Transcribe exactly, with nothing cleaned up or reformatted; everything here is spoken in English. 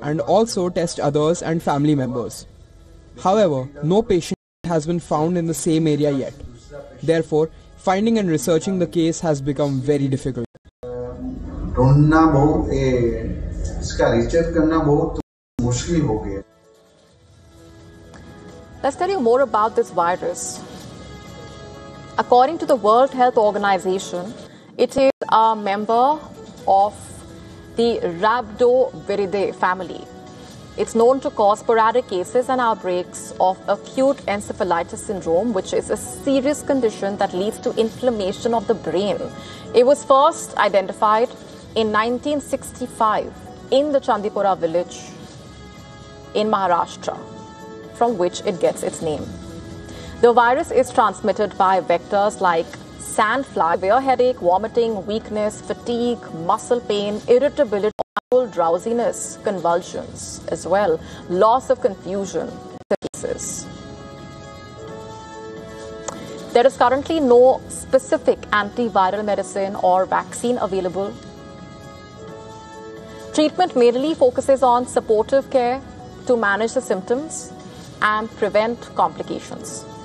and also test others and family members. However, no patient has been found in the same area yet. Therefore, finding and researching the case has become very difficult. ढूंढना बहुत इसका research करना बहुत मुश्किल हो गया. Let's tell you more about this virus. According to the World Health Organization, it is a member of the Rhabdoviridae family. It's known to cause sporadic cases and outbreaks of acute encephalitis syndrome, which is a serious condition that leads to inflammation of the brain. It was first identified in nineteen sixty-five in the Chandipura village in Maharashtra, from which it gets its name. The virus is transmitted by vectors like sandfly, severe headache, vomiting, weakness, fatigue, muscle pain, irritability, drowsiness, convulsions as well, loss of confusion cases. There is currently no specific antiviral medicine or vaccine available. Treatment mainly focuses on supportive care to manage the symptoms and prevent complications.